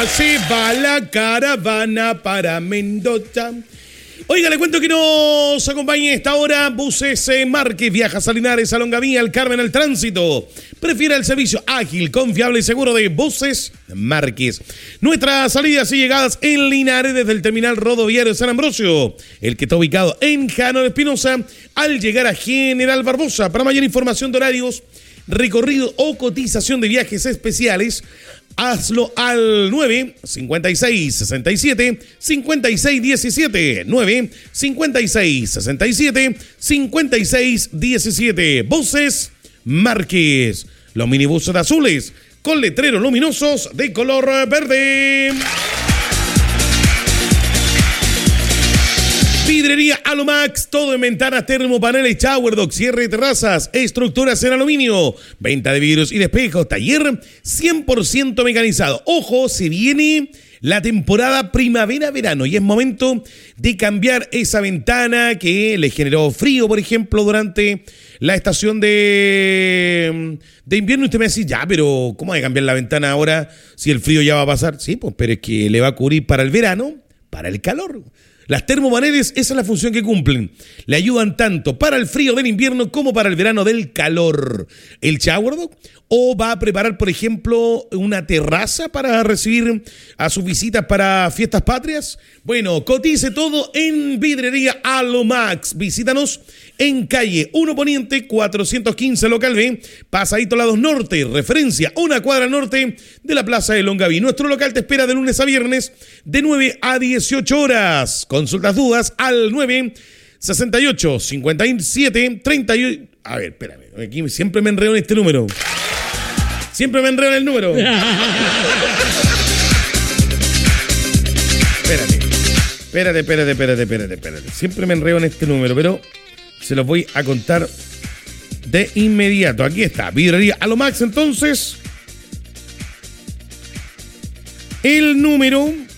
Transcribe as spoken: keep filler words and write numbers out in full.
se va la caravana para Mendoza. Oiga, le cuento que nos acompaña a esta hora Buses Márquez. Viaja a Linares, a Longaví, al Carmen, al Tránsito. Prefiere el servicio ágil, confiable y seguro de Buses Márquez. Nuestras salidas y llegadas en Linares desde el terminal rodoviario de San Ambrosio, el que está ubicado en Jano de Espinosa, al llegar a General Barbosa. Para mayor información de horarios, recorrido o cotización de viajes especiales, hazlo al nueve cincuenta y seis sesenta y siete cincuenta y seis diecisiete. nueve cincuenta y seis sesenta y siete cincuenta y seis diecisiete. Buses Márquez. Los minibuses azules con letreros luminosos de color verde. Vidrería Alomax, todo en ventanas, termopaneles, shower dock, cierre de terrazas, estructuras en aluminio, venta de vidrios y de espejos, taller cien por ciento mecanizado. Ojo, se viene la temporada primavera-verano y es momento de cambiar esa ventana que le generó frío, por ejemplo, durante la estación de, de invierno. Y usted me dice, ya, pero ¿cómo hay que cambiar la ventana ahora si el frío ya va a pasar? Sí, pues, pero es que le va a cubrir para el verano, para el calor. Las termopaneles, esa es la función que cumplen. Le ayudan tanto para el frío del invierno como para el verano del calor. El shower dock, o va a preparar, por ejemplo, una terraza para recibir a sus visitas para fiestas patrias. Bueno, cotice todo en Vidrería Alomax. Visítanos en calle uno Poniente cuatrocientos quince, local B, Pasadito Lados Norte, referencia una cuadra norte de la Plaza de Longaví. Nuestro local te espera de lunes a viernes de nueve a dieciocho horas. Consultas, dudas al nueve sesenta y ocho cincuenta y siete treinta y ocho. A ver, espérame, aquí siempre me enredo en este número. Siempre me enredo en el número. Espérate. Espérate, espérate, espérate, espérate, espérate. Siempre me enredo en este número, pero se los voy a contar de inmediato. Aquí está, Vidrería Alomax, entonces. El número